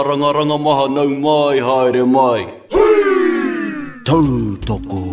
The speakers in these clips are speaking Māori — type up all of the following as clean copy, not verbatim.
Ranga maha nau mai haere mai. Tau toko.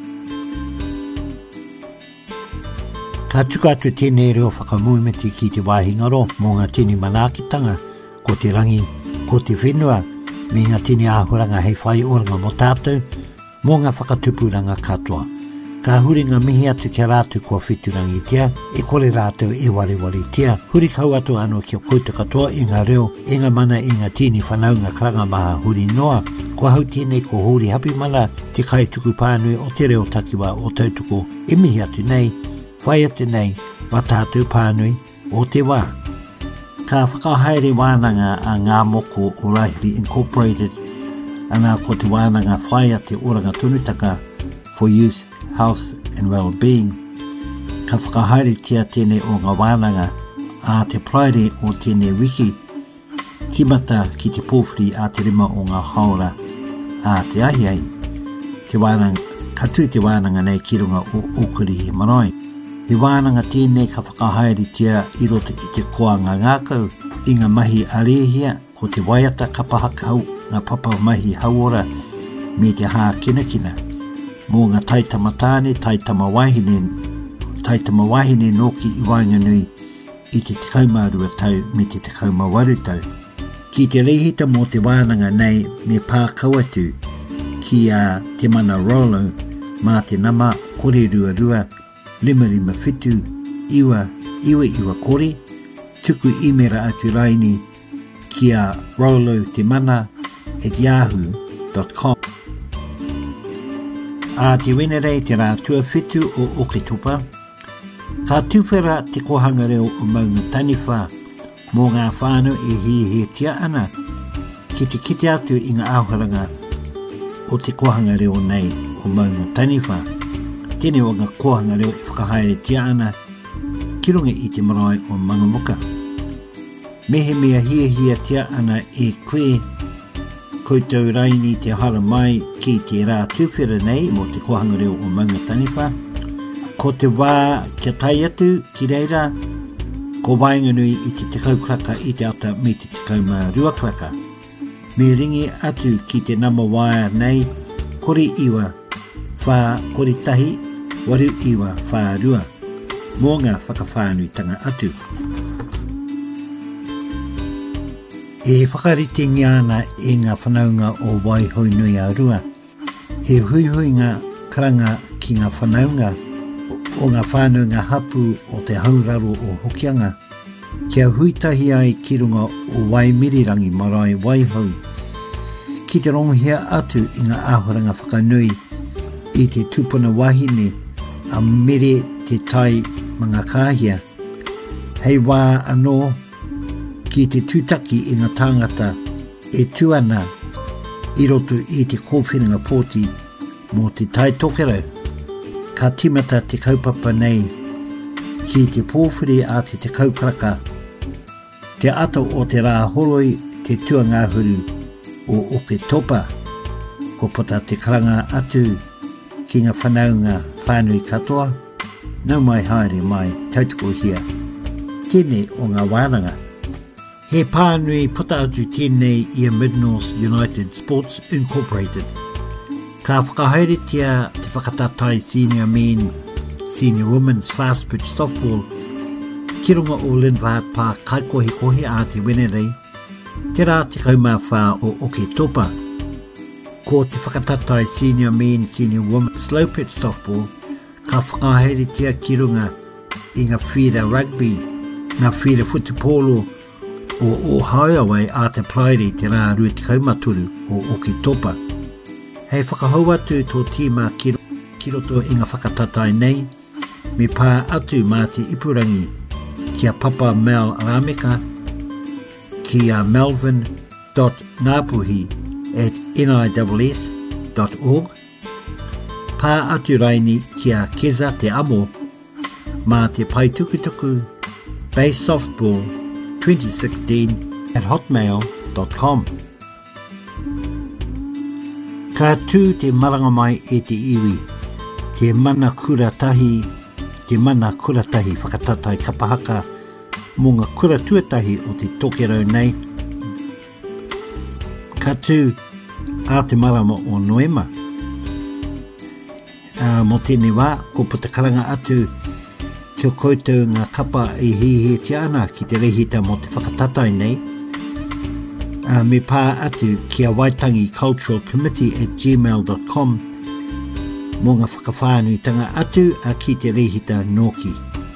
Ka tuka atu tēnei reo whakamuimeti ki te wāhingaro mō ngā tini manakitanga, ko te rangi, ko te whenua, me ngā tini āhuranga hei whai oranga mo tātou, mō ngā whakatupuranga katoa. Ka huri ngā mihi atu kia rātu kua whiturangi tia, e kore rātou e wari tia, huri kau atu anō kia kouta katoa i ngā reo, e ngā mana i ngā tini whanaunga karanga maha huri noa, kua hau tēnei ko huri hapi mana, te kai tuku pānui o te reo takiwa o tautuko, e mihi atu nei, whai atu nei, wa tātou pānui o te wā. Ka whakahaere wānanga a ngā moko o Raihiri Incorporated, ana ko te wānanga whai ate oranga tunutaka for youth, health and well-being. Ka whakahaere tia tēnei o ngā wānanga a te praere o tēnei wiki, kimata ki te pōwhiri a te rima o ngā haora a te ahiai. Te wānanga, katu te wānanga nei ki runga o Okuri Marae. He wānanga tēnei ka whakahaere tia i roto i te koanga ngākau, i ngā mahi arehia, ko te waiata kapahakau, ngā papa mahi hauora, me te hā kinakina. Mō ngā taitama tāne, taitama wahine noki i Wainganui i te 12 tau me te 18 tau. Ki te reihita mō te wānanga nei me pākau atu ki a te mana Rolo mā te nama kore rua, lima whitu, iwa kore, tuku imera atu raini ki a Rolo te mana @yahoo.com. A te wenerei te rā tua whitu o Oketopa, ka tuwhera te kohanga reo o maunga taniwha mō ngā whānau e he tia ana ki te kite atu i ngā āhuranga o te kohanga reo nei o maunga taniwha. Tēnei o ngā kohanga reo e whakahaere tia ana ki runga i te marae o Mangamuka. Mehe mea hia tia ana e koe koutou raini te hara mai ki te rā tuwhera nei mo te kohanga reo o maunga taniwha. Ko te wā kia tai atu ki reira, ko Wainganui i te 10 kraka i te ata me te 12 kraka. Me ringi atu ki te nama waia nei, kore iwa, whā kore tahi, waru iwa, whā rua. Mō ngā whakawhānuitanga atu. E whakarite ngiana e ngā whanaunga o Waihoinui a rua. He huihui ngā karanga ki ngā whanaunga o ngā whānunga hapu o te hauraro o Hokianga. Kia huitahi ai ki runga o Waimirirangi marae Waihau. Ki te ronghia atu i ngā āhuranga whakanui i te tupuna wahine a mere te tai mga kāhia. Hei wā anō ki te tūtaki i ngā tāngata e tuana i roto i te kōwhiringa pōti mō te tai tokerau. Ka timata te kaupapa nei ki te pōwhiri a te kaukaraka, te ato o te rā horoi te tuangāhuru o Oketopa, ko pota te karanga atu ki ngā whanaunga whānui katoa, nau mai haere mai tautoko hia. Tēnei o ngā wānanga. He pānui puta atu tēnei i a Mid-North United Sports Incorporated. Ka whakahaere tia te whakatatai senior men, senior women's fast pitch softball, ki runga o Linvaat Park kaikohi a te wenerei, te rā te kaumawha o Oketopa. Ko te whakatatai senior men, senior women's slow pitch softball, ka whakahaere tia ki runga i ngā whira rugby, ngā whira futupolo, o Ohio a te praere te rā rua te kaumaturu o Oketopa. Hei whakahau atu tō tīma ki roto i ngā whakatatai nei, me pā atu mā te ipurangi ki a Papa Mel Arameka, ki a melvin.ngapuhi@niss.org, pā atu raini ki a Keza te amo, mā te paitukutuku, Base Softball 2016@hotmail.com. Ka tū te maranga mai e te iwi, te mana kuratahi whakatatai kapahaka mō ngā kura tuatahi o te tokerau nei. katu a te marama o Noema. Mo tēnei wā, ko putakaranga atu ki o koutou ngā kapa i hihi te ana ki te rehita mo te whakatatai nei. Me pā atu ki a Waitangi Cultural Committee @gmail.com mo ngā whakawhānuitanga atu a ki te rehita Noki.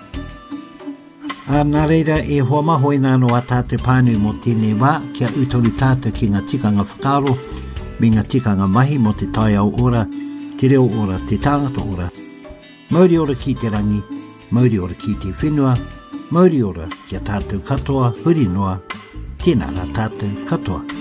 Nā reira e hoa maho i nāno a tātou pānui mo tēnei wā kia utori tātou ki ngā tikanga whakaro me ngā tikanga mahi mo te tai au ora, te reo ora, te tāngata ora. Mauri ora ki te rangi, mauri ora ki te whenua, mauri ora kia tātou katoa, huri noa, tēnā rā tātou katoa.